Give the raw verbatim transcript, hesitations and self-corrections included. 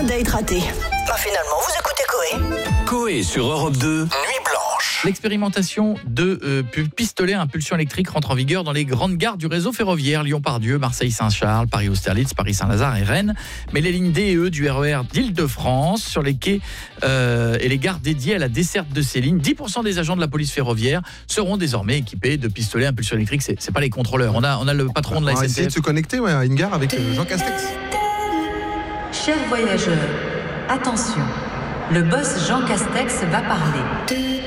date raté. Bah finalement, vous écoutez Coé. Coé sur Europe deux, Nuit Blanche. L'expérimentation de euh, pistolets à impulsion électrique rentre en vigueur dans les grandes gares du réseau ferroviaire. Lyon-Pardieu, Marseille-Saint-Charles, Paris-Austerlitz, Paris-Saint-Lazare et Rennes. Mais les lignes D et E du R E R d'Île-de-France, sur les quais euh, et les gares dédiées à la desserte de ces lignes, dix pour cent des agents de la police ferroviaire seront désormais équipés de pistolets à impulsion électrique. C'est, c'est pas les contrôleurs. On a, on a le patron de la On va S N C F. essayer de se connecter ouais, à une gare avec euh, Jean Castex. Chers voyageurs, attention, le boss Jean Castex va parler.